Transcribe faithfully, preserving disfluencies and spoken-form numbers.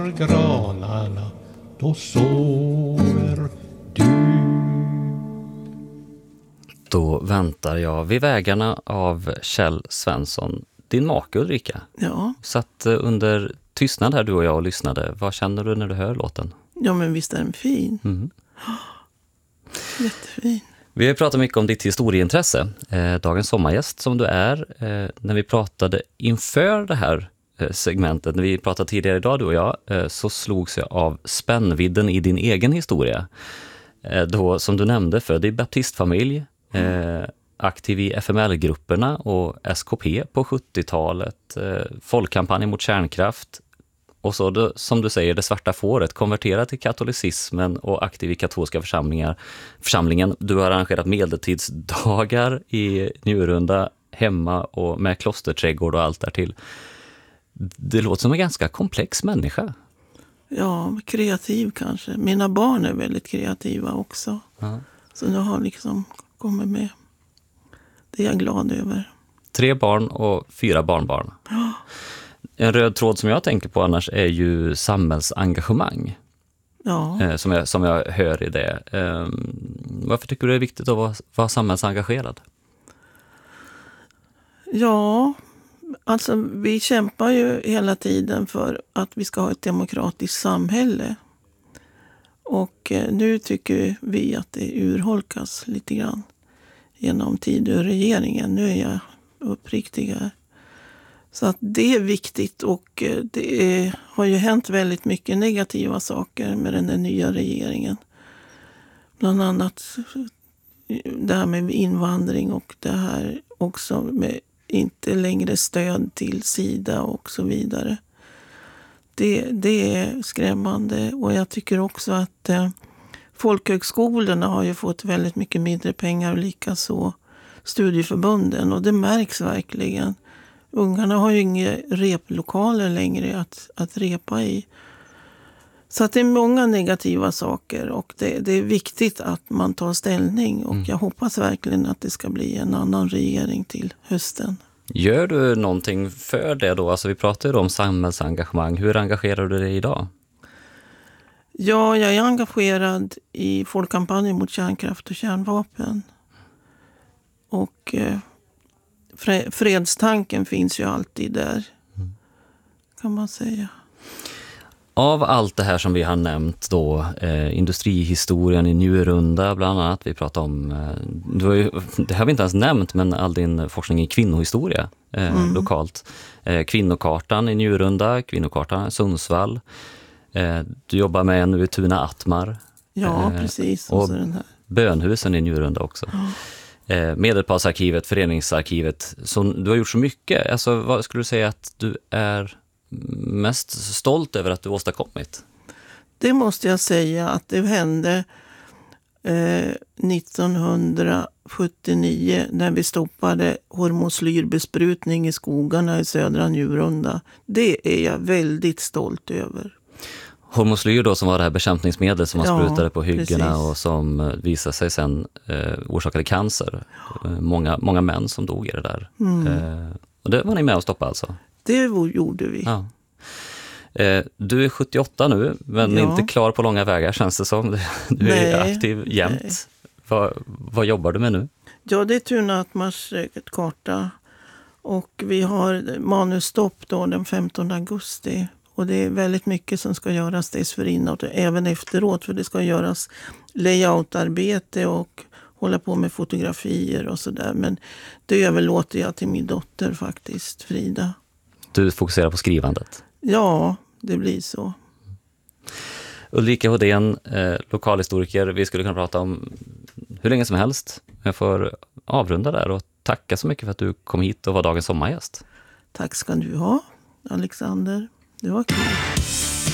Granarna, då sover du. Då väntar jag vid vägarna av Kjell Svensson, din make Ulrika. Ja. Satt under tystnad här du och jag och lyssnade. Vad känner du när du hör låten? Ja, men visst är den fin. Mm. Jättefin. Vi har pratat mycket om ditt historieintresse. Eh, dagens sommargäst som du är. Eh, när vi pratade inför det här eh, segmentet, när vi pratade tidigare idag du och jag, eh, så slogs jag av spännvidden i din egen historia. Eh, då, som du nämnde, född i baptistfamilj, eh, aktiv i F M L-grupperna och S K P på sjuttiotalet, eh, folkkampanj mot kärnkraft. Och så då, som du säger, det svarta fåret, konverterat till katolicismen och aktiv i katolska församlingar. Församlingen, du har arrangerat medeltidsdagar i Njurunda hemma och med klosterträdgård och allt där till. Det låter som en ganska komplex människa. Ja, kreativ kanske. Mina barn är väldigt kreativa också. Ja. Så jag har liksom kommit med. Det är jag glad över. Tre barn och fyra barnbarn. Ja. En röd tråd som jag tänker på annars är ju samhällsengagemang. Ja. Eh, som, jag, som jag hör i det. Eh, varför tycker du det är viktigt att vara, vara samhällsengagerad? Ja, alltså vi kämpar ju hela tiden för att vi ska ha ett demokratiskt samhälle. Och eh, nu tycker vi att det urholkas lite grann genom Tidöregeringen. Nu är jag uppriktig här. Så att det är viktigt och det är, har ju hänt väldigt mycket negativa saker med den där nya regeringen. Bland annat det här med invandring och det här också med inte längre stöd till Sida och så vidare. Det, det är skrämmande och jag tycker också att eh, folkhögskolorna har ju fått väldigt mycket mindre pengar och likaså studieförbunden och det märks verkligen. Ungarna har ju inga replokaler längre att, att repa i. Så att det är många negativa saker och det, det är viktigt att man tar ställning. Och mm. jag hoppas verkligen att det ska bli en annan regering till hösten. Gör du någonting för det då? Alltså vi pratar ju om samhällsengagemang. Hur engagerar du dig idag? Ja, jag är engagerad i folkkampanjen mot kärnkraft och kärnvapen. Och... Eh, fredstanken finns ju alltid där, kan man säga. Av allt det här som vi har nämnt då, eh, industrihistorien i Njurunda bland annat, vi pratar om, eh, du har ju, det har vi inte ens nämnt, men all din forskning i kvinnohistoria eh, mm. lokalt. Eh, kvinnokartan i Njurunda, kvinnokartan i Sundsvall. Eh, du jobbar med en i Tuna Attmar. Ja, eh, precis. Och, och så den här. Bönhusen i Njurunda också. Ja. Medelpadsarkivet, föreningsarkivet. Så du har gjort så mycket. Alltså, vad skulle du säga att du är mest stolt över att du åstadkommit? Det måste jag säga att det hände eh, nittonhundrasjuttionio när vi stoppade hormoslyrbesprutning i skogarna i södra Njurunda. Det är jag väldigt stolt över. Hormoslyr då, som var det här bekämpningsmedel som man ja, sprutade på hyggena precis. Och som visade sig sen eh, orsakade cancer. Ja. Många, många män som dog i det där. Mm. Eh, och det var ni med att stoppa alltså? Det gjorde vi. Ja. Eh, du är sjuttioåtta nu, men ja. inte klar på långa vägar känns det som. Du nej, är aktiv jämt. Vad, vad jobbar du med nu? Ja, det är Tuna Attmars karta. Och vi har manusstopp då den femtonde augusti. Och det är väldigt mycket som ska göras dessförinnan och även efteråt. För det ska göras layoutarbete och hålla på med fotografier och sådär. Men det överlåter jag till min dotter faktiskt, Frida. Du fokuserar på skrivandet? Ja, det blir så. Ulrika Hodén, eh, lokalhistoriker. Vi skulle kunna prata om hur länge som helst. Jag får avrunda där och tacka så mycket för att du kom hit och var dagens sommargäst. Tack ska du ha, Alexander. Det var kul.